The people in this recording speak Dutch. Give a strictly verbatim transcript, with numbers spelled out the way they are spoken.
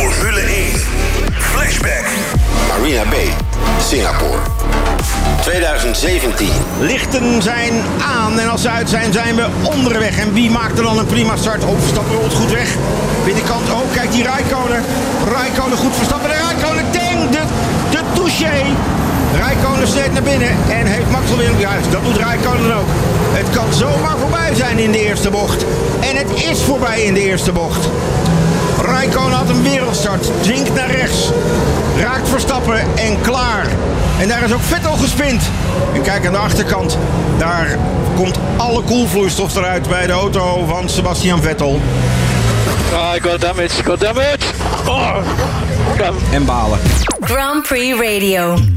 Formule één. Flashback. Marina Bay, Singapore. twintig zeventien. Lichten zijn aan en als ze uit zijn, zijn we onderweg. En wie maakt er dan een prima start? Oh, Verstappen rolt goed weg. Binnenkant, oh, kijk die Räikkönen. Räikkönen goed Verstappen. De Räikkönen, ding, de, de touché. Räikkönen snijdt naar binnen en heeft Max alweer... Ja, dat doet Räikkönen ook. Het kan zomaar voorbij zijn in de eerste bocht. En het is voorbij in de eerste bocht. Räikkönen had een wereldstart, dwingt naar rechts, raakt Verstappen en klaar. En daar is ook Vettel gespind. En kijk aan de achterkant, daar komt alle koelvloeistof eruit bij de auto van Sebastian Vettel. Oh, I got damage, got damage! Oh. En balen. Grand Prix Radio.